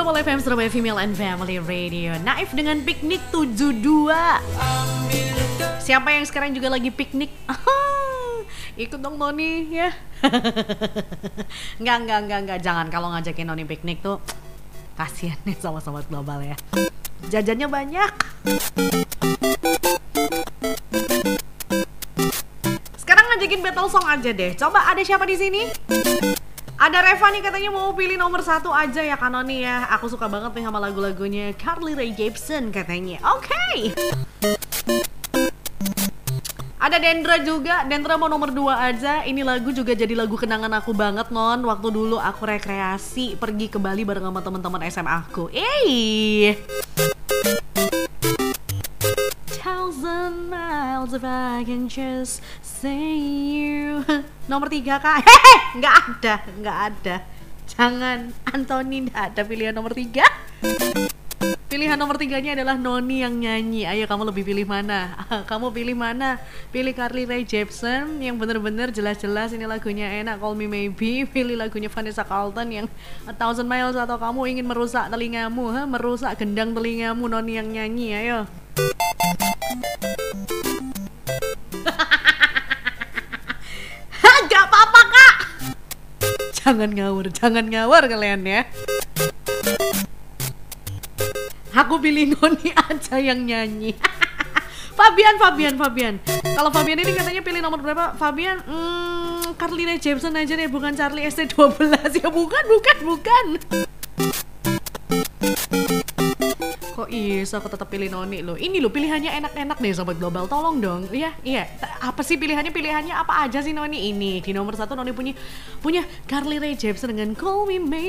Global FM Surabaya Female and Family Radio. Naif dengan Piknik 72. Siapa yang sekarang juga lagi piknik? Ikut dong Noni ya. Enggak. Jangan, kalau ngajakin Noni piknik tuh kasihan nih sama sobat global ya. Jajannya banyak. Sekarang ngajakin battle song aja deh. Coba ada siapa di sini? Ada Reva nih katanya mau pilih nomor 1 aja ya Kanoni ya. Aku suka banget nih sama lagu-lagunya Carly Rae Jepsen katanya. Oke. Ada Dendra juga. Dendra mau nomor 2 aja. Ini lagu juga jadi lagu kenangan aku banget non. Waktu dulu aku rekreasi pergi ke Bali bareng sama teman-teman SMA aku. Thousand miles if I can just say you. Nomor 3 kak. Nggak ada. Jangan, Anthony, nggak ada pilihan nomor 3. Pilihan nomor 3-nya adalah Noni yang nyanyi. Ayo kamu lebih pilih mana? Kamu pilih mana? Pilih Carly Rae Jepsen yang bener-bener jelas-jelas ini lagunya enak, Call Me Maybe. Pilih lagunya Vanessa Carlton yang A Thousand Miles, atau kamu ingin merusak telingamu, merusak gendang telingamu, Noni yang nyanyi. Ayo. Gak apa-apa kak. Jangan ngawur kalian ya. Aku pilih Noni aja yang nyanyi. Fabian. Kalau Fabian ini katanya pilih nomor berapa? Fabian, Carly Rae Jepsen aja deh, bukan Charlie ST12 ya. Bukan. Kok bisa aku tetap pilih Noni loh. Ini loh pilihannya enak-enak deh sobat global. Tolong dong. Iya. Apa sih pilihannya apa aja sih Noni ini? Di nomor 1 Noni punya Carly Rae Jepsen dengan Call Me Maybe.